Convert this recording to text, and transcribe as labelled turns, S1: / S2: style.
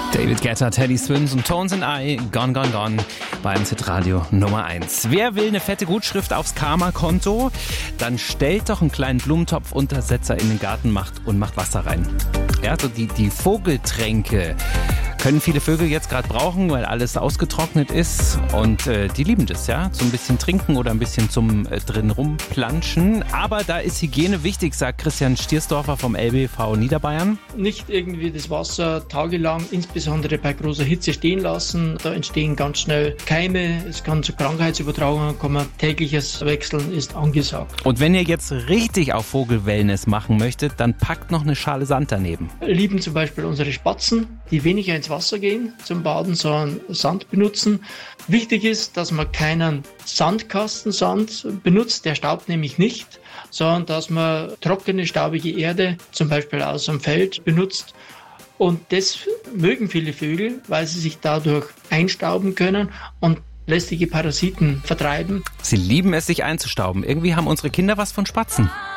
S1: David Guetta, Teddy Swims und Tones and I, Gone, Gone, Gone, beim Hitradio Nummer 1. Wer will eine fette Gutschrift aufs Karma-Konto? Dann stellt doch einen kleinen Blumentopf-Untersetzer in den Garten und macht Wasser rein. Ja, so die Vogeltränke können viele Vögel jetzt gerade brauchen, weil alles ausgetrocknet ist und die lieben das, ja, so ein bisschen trinken oder ein bisschen zum drin rumplanschen. Aber da ist Hygiene wichtig, sagt Christian Stiersdorfer vom LBV Niederbayern.
S2: Nicht irgendwie das Wasser tagelang, insbesondere bei großer Hitze, stehen lassen. Da entstehen ganz schnell Keime, es kann zu Krankheitsübertragungen kommen. Tägliches Wechseln ist angesagt.
S1: Und wenn ihr jetzt richtig auf Vogelwellness machen möchtet, dann packt noch eine Schale Sand daneben.
S2: Lieben zum Beispiel unsere Spatzen, die weniger ins Wasser gehen zum Baden, sondern Sand benutzen. Wichtig ist, dass man keinen Sandkastensand benutzt, der staubt nämlich nicht, sondern dass man trockene, staubige Erde, zum Beispiel aus dem Feld, benutzt. Und das mögen viele Vögel, weil sie sich dadurch einstauben können und lästige Parasiten vertreiben.
S1: Sie lieben es, sich einzustauben. Irgendwie haben unsere Kinder was von Spatzen.